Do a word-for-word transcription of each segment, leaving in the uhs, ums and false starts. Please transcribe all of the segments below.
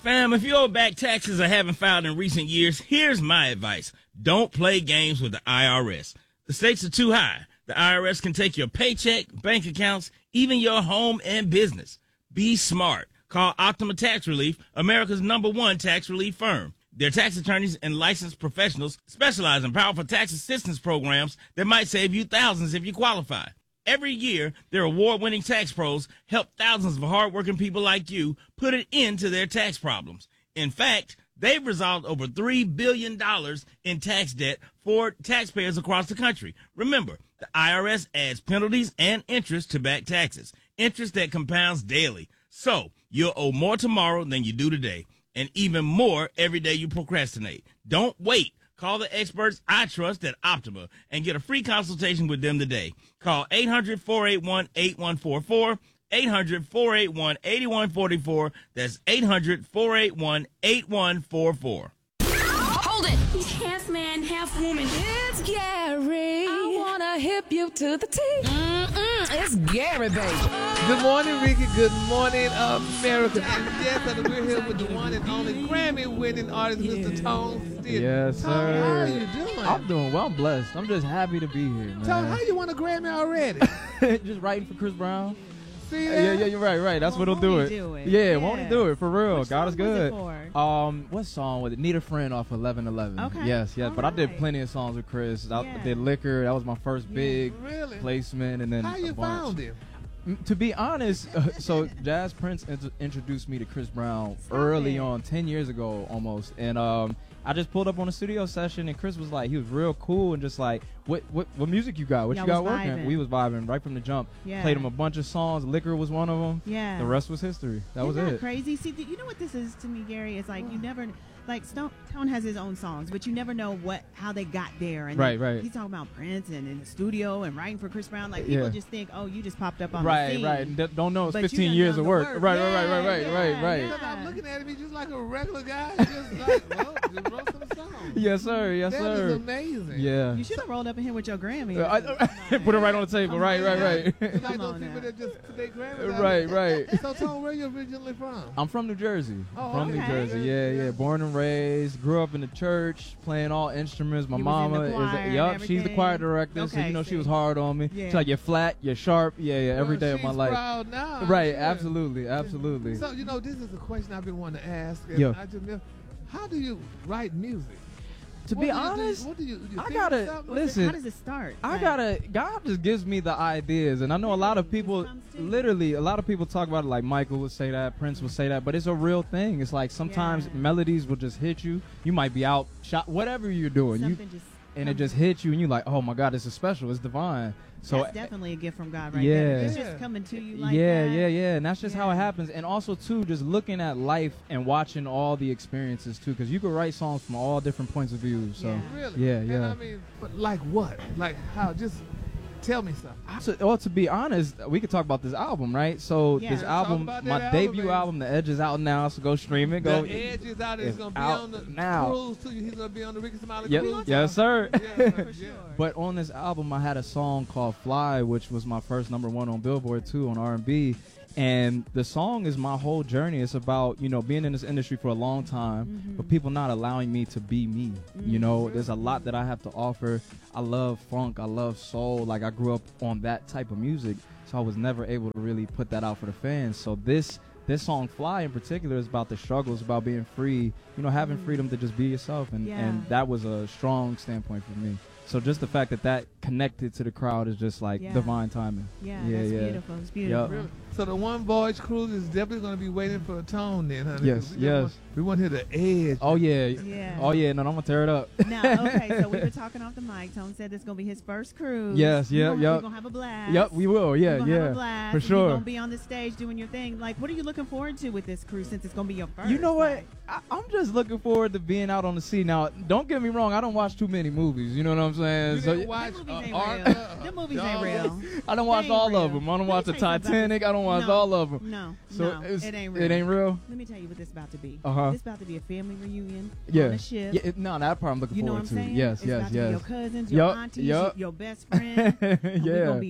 Fam, if you owe back taxes or haven't filed in recent years, here's my advice. Don't play games with the I R S. The stakes are too high. The I R S can take your paycheck, bank accounts, even your home and business. Be smart. Call Optima Tax Relief, America's number one tax relief firm. Their tax attorneys and licensed professionals specialize in powerful tax assistance programs that might save you thousands if you qualify. Every year, their award-winning tax pros help thousands of hardworking people like you put an end to their tax problems. In fact, they've resolved over three billion dollars in tax debt for taxpayers across the country. Remember, the I R S adds penalties and interest to back taxes, interest that compounds daily. So, you'll owe more tomorrow than you do today, and even more every day you procrastinate. Don't wait. Call the experts I trust at Optima and get a free consultation with them today. Call eight hundred, four eight one, eight one four four, eight hundred, four eight one, eight one four four. That's eight hundred, four eight one, eight one four four. Hold it! He's half man, half woman. It's Gary. I wanna hip you to the T. Mm-mm, it's Gary, baby. Good morning, Ricky. Good morning, America. And yes, and we're here with the one and only Grammy-winning artist, Yeah. Mister Tone Stith. Yes, Tone, sir. how are you doing? I'm doing well. I'm blessed. I'm just happy to be here, man. Tone, how you won a Grammy already? Just writing for Chris Brown. See Yeah, that? yeah, you're right, right. That's Well, what'll do won't it. he do it? Yeah, won't he Yeah. do it for real? Which God is song was it good. for? Um, what song was it? Need a Friend off eleven eleven. Okay. Yes, yes. All But I did right. plenty of songs with Chris. I Yeah. did Liquor. That was my first Yeah. big Really? placement, and then How a you bunch. found him? Mm, To be honest, uh, so Jazz Prince int- introduced me to Chris Brown Stop early it. on, ten years ago almost, and um, I just pulled up on a studio session, and Chris was like, he was real cool, and just like, what what what music you got? What Y'all you got was working? vibing. We was vibing right from the jump. Yeah. Played him a bunch of songs. Liquor was one of them. Yeah. The rest was history. That was Isn't that it. crazy? See, th- you know what this is to me, Gary? It's like you never, like Stone Tone has his own songs, but you never know what how they got there. And Right, then right. He's talking about Prince and in the studio and writing for Chris Brown. Like people Yeah. just think, oh, you just popped up on the Right, scene. right. And d- don't know it's But you fifteen done years done of the work. work. Right, right, right, right, Yeah, right, yeah, right, yeah. right. I'm looking at him, he's just like a regular guy. Just like, well, just wrote some songs. Yes, sir. Yes, That sir. is amazing. Yeah. You should have rolled up in here with your Grammy. Uh, I- Put it right on the table. Come Right, on right, now. right. It's like Come those on people now. that just put their Grammys out. Right, right. So, Tone, where you originally from? I'm from New Jersey. Oh, from New okay. Jersey. Yeah, yeah. Born and raised. Grew up in the church, playing all instruments. My You was in mama the is. choir A, and yup, she's the everything? choir director, so Okay, you know she see. was hard on me. Yeah. She's like, you're flat, you're sharp. Yeah, yeah. Every Well, day of my she's life. proud now, I'm Right. sure. Absolutely. Absolutely. So, you know, this is a question I've been wanting to ask. And Yeah. I just, how do you write music? To What be do you do? honest, what do you, you I think gotta of something? listen. How does it start? I Like, gotta. God just gives me the ideas, and I know a lot of people. Comes to you. Literally, a lot of people talk about it. Like Michael would say that, Prince would say that, but it's a real thing. It's like sometimes Yeah. melodies will just hit you. You might be out, shot, whatever you're doing, you, something just and it comes- just hits you, and you're like, oh my God, this is special. It's divine. So that's definitely a gift from God, right Yeah. there. It's Yeah. just coming to you like yeah, that. yeah, yeah, and that's just how it Yeah. happens. And also too, just looking at life and watching all the experiences too, because you could write songs from all different points of view. So. Yeah. Really? Yeah, And yeah. I mean, but like what? Like how? Just tell me something. So, well, to be honest, we could talk about this album, right? So Yeah. this Let's talk album, about that my album, debut baby. album, The Edge is out now, so go stream it. Go. The Edge is out. He's it's gonna be out on the now. cruise too. He's gonna be on the Ricky Smiley Yep. cruise. Yes, sir. Yeah, For yeah. sure. But on this album, I had a song called "Fly," which was my first number one on Billboard too on R and B. And the song is my whole journey. It's about, you know, being in this industry for a long time, Mhm. but people not allowing me to be me. You know, there's a lot that I have to offer. I love funk. I love soul. Like I grew up on that type of music, so I was never able to really put that out for the fans. So this this song "Fly" in particular is about the struggles, about being free. You know, having freedom to just be yourself, and Yeah. and that was a strong standpoint for me. So just the fact that that connected to the crowd is just like Yeah. divine timing. Yeah, Yeah, that's yeah. beautiful. It's beautiful. Really? So the one voyage cruise is definitely going to be waiting for a Tone then, honey. Yes, 'cause we yes. Want, we want to hear the Edge. Oh yeah. Yeah. Oh yeah. No, I'm gonna tear it up. Now, okay, so we were talking off the mic. Tone said this is gonna be his first cruise. Yes, We yeah, gonna- yep. We're gonna have a blast. Yep, we will. We're Yeah, gonna have a yeah, blast. for and sure. You're gonna be on the stage doing your thing. Like, what are you looking forward to with this cruise since it's gonna be your first? You know what? Like, I, I'm just looking forward to being out on the sea. Now, don't get me wrong. I don't watch too many movies. You know what I'm saying? You So didn't watch Them movies uh, ain't Arthur, real. uh, Them movies Dog. ain't real. I don't watch ain't all real. of them. I don't Let watch me the tell you something about Titanic. this. I don't watch No, all of them. No, So no, it's- it ain't real. It ain't real. Let me tell you what this about to be. Uh-huh. This about to be a family reunion Yeah. on a ship. Yeah. It, no, that part I'm looking You know what forward I'm to. saying? Yes, it's yes, about to be yes. your cousins, your Yup, aunties, yup. your, your best friend. And We're Yeah. gonna be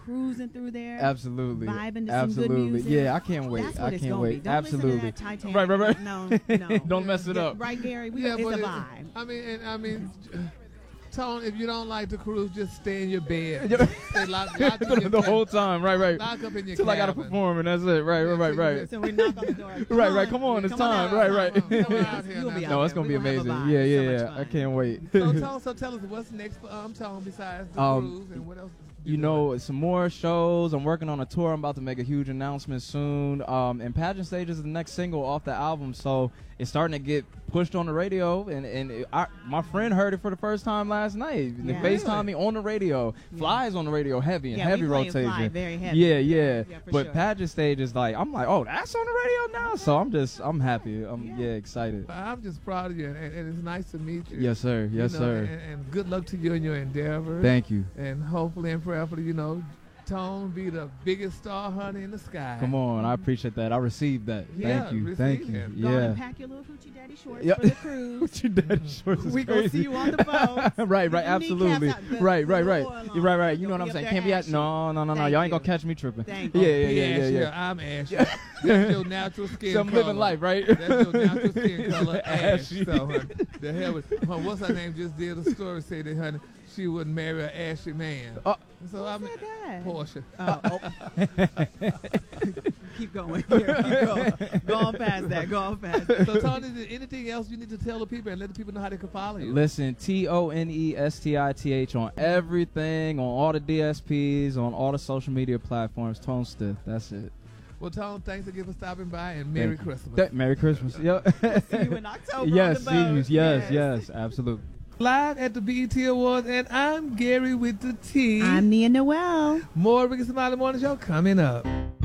cruising through there. Absolutely. Vibing to Absolutely. some good music. Yeah, I can't wait. That's what I it's can't gonna wait. Be. Don't Absolutely. Listen to that Titanic. Right, right, right. No, no. Don't mess it Yeah, up. Right, Gary? We, Yeah, it's but a it- vibe. I mean, and I mean, Tone, if you don't like to cruise, just stay in your bed. Stay locked, locked in your the whole cabin. time. Right, right. Lock up in your Till I gotta cabin. perform, and that's it. Right, right, right, right. So we knock on the door. Come Right, on. right. Come on, it's Come on time. out. Right, right. Come on out here You'll be now. out No, it's there. gonna be We gonna have a amazing. vibe. Yeah, yeah, So much yeah. I fun. can't wait. So, Tone, so tell us what's next for um, Tone besides the Um, cruise and what else? You know, some more shows. I'm working on a tour. I'm about to make a huge announcement soon. Um, and Pageant Stage is the next single off the album, so it's starting to get pushed on the radio. And and it, I, my friend heard it for the first time last night. They Yeah. FaceTimed me on the radio. Fly is on the radio, heavy and Yeah, we heavy playing rotation. Fly very heavy. Yeah, yeah. Yeah, for but sure. Pageant Stage is like, I'm like, oh, that's on the radio now. So I'm just, I'm happy. I'm yeah, excited. I'm just proud of you, and, and it's nice to meet you. Yes, sir. Yes, You know, sir. And, and good luck to you in your endeavors. Thank you. And hopefully and prayerfully, you know, Tone be the biggest star honey in the sky. Come on, I appreciate that. I received that. Yeah, Thank you. receive Thank you. it. Go on and Yeah. pack your little hoochie daddy shorts Yep. for the cruise. What your daddy shorts is We gonna crazy. see you on the boat. right, right, Your kneecaps absolutely. out, the- Right, the right, right. oil on. You're right, right. You know Don't what I'm be up saying? there Can't be at ashy. no, no, no, no. Thank Y'all ain't you. gonna catch me tripping. Thank yeah, you. yeah, Be yeah, yeah, ashy, yeah. I'm ashy. That's your natural skin So I'm color. living life, right? That's your natural skin color, ash. Ashy. So, honey, the hell with, huh, what's her name? Just did a story say that, honey, she wouldn't marry an ashy man. Uh, so I mean, said that? Portia. Oh, oh. Keep going. Here, keep going. Go on past that. Go on past that. So, Tony, is there anything else you need to tell the people and let the people know how they can follow you? Listen, T O N E S T I T H on everything, on all the D S Ps, on all the social media platforms. Tone Stiff. That's it. Well, Tone, thanks again for stopping by, and Merry Thank you. Christmas. Th- Merry Christmas. Yep. See you in October. yes, on see the you. boat. Yes, yes, absolutely. Live at the B E T Awards, and I'm Gary with the T. I'm Nia Noel. More Ricky Smiley Morning Show coming up.